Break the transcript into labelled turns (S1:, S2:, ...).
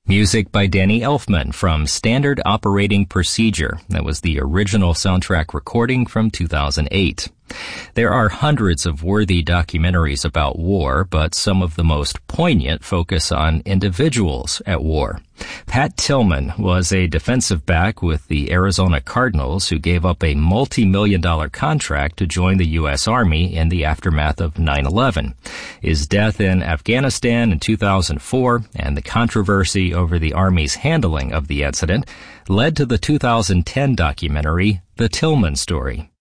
S1: Music by Danny Elfman from Standard Operating Procedure. That was the original soundtrack recording from 2008. There are hundreds of worthy documentaries about war, but some of the most poignant focus on individuals at war. Pat Tillman was a defensive back with the Arizona Cardinals who gave up a multi-million-dollar contract to join the U.S. Army in the aftermath of 9/11. His death in Afghanistan in 2004 and the controversy over the Army's handling of the incident led to the 2010 documentary, The Tillman Story.